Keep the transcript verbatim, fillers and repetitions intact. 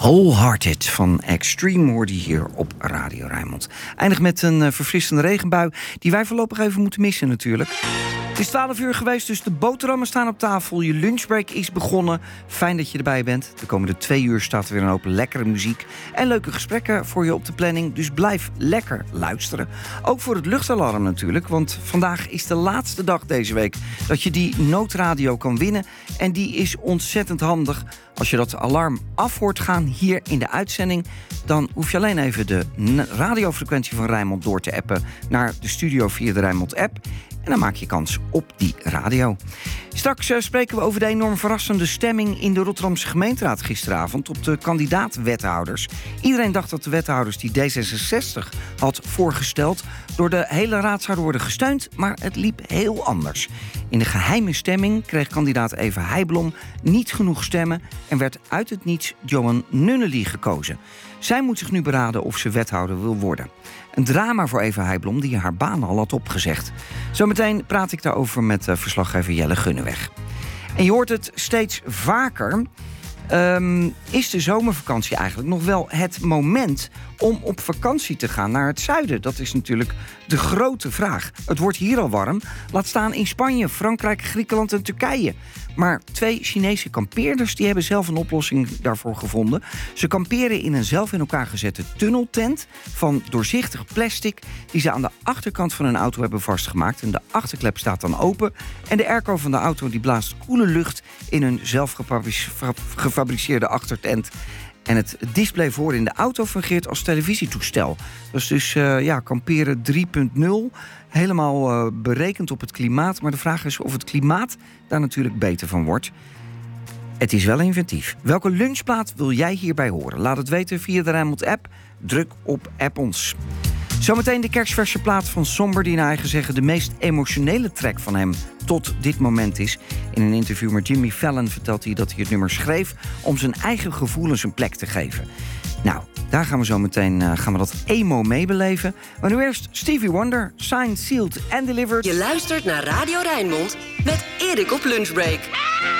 Wholehearted van Extreme hoorde je hier op Radio Rijnmond. Eindig met een uh, verfrissende regenbui die wij voorlopig even moeten missen natuurlijk. Het is twaalf uur geweest, dus de boterhammen staan op tafel. Je lunchbreak is begonnen. Fijn dat je erbij bent. De komende twee uur staat er weer een hoop lekkere muziek en leuke gesprekken voor je op de planning. Dus blijf lekker luisteren. Ook voor het luchtalarm natuurlijk, want vandaag is de laatste dag deze week dat je die noodradio kan winnen. En die is ontzettend handig. Als je dat alarm af hoort gaan hier in de uitzending, dan hoef je alleen even de radiofrequentie van Rijnmond door te appen naar de studio via de Rijnmond-app. En dan maak je kans op die radio. Straks uh, spreken we over de enorm verrassende stemming in de Rotterdamse gemeenteraad gisteravond op de kandidaat-wethouders. Iedereen dacht dat de wethouders die D zesenzestig had voorgesteld door de hele raad zouden worden gesteund, maar het liep heel anders. In de geheime stemming kreeg kandidaat Eva Heijblom niet genoeg stemmen en werd uit het niets Johan Nunnely gekozen. Zij moet zich nu beraden of ze wethouder wil worden. Een drama voor Eva Heijblom die haar baan al had opgezegd. Zometeen praat ik daarover met uh, verslaggever Jelle Gunneweg. En je hoort het steeds vaker. Um, is de zomervakantie eigenlijk nog wel het moment om op vakantie te gaan naar het zuiden? Dat is natuurlijk de grote vraag. Het wordt hier al warm. Laat staan in Spanje, Frankrijk, Griekenland en Turkije. Maar twee Chinese kampeerders die hebben zelf een oplossing daarvoor gevonden. Ze kamperen in een zelf in elkaar gezette tunneltent van doorzichtig plastic die ze aan de achterkant van hun auto hebben vastgemaakt. En de achterklep staat dan open. En de airco van de auto die blaast koele lucht in hun zelf gefabriceerde achtertent. En het display voor in de auto fungeert als televisietoestel. Dat is dus uh, ja, kamperen drie punt nul. Helemaal uh, berekend op het klimaat. Maar de vraag is of het klimaat daar natuurlijk beter van wordt. Het is wel inventief. Welke lunchplaat wil jij hierbij horen? Laat het weten via de Rijnmond-app. Druk op App ons. Zometeen de kerstverse plaat van Somber, die naar eigen zeggen de meest emotionele track van hem tot dit moment is. In een interview met Jimmy Fallon vertelt hij dat hij het nummer schreef om zijn eigen gevoelens een plek te geven. Nou, daar gaan we zo meteen uh, gaan we dat emo meebeleven. Maar nu eerst Stevie Wonder, Signed, Sealed and Delivered. Je luistert naar Radio Rijnmond met Erik op lunchbreak.